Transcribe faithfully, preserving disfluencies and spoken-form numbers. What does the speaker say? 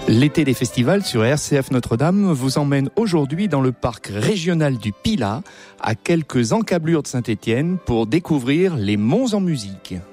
L'été des festivals sur R C F Notre-Dame vous emmène aujourd'hui dans le parc régional du Pilat, à quelques encablures de Saint-Étienne, pour découvrir les Monts en musique.